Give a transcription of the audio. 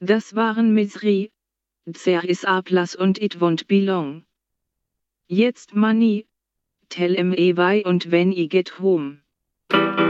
Das waren Misery, There is a plus und It won't be long. Jetzt Money, tell why und when I get home.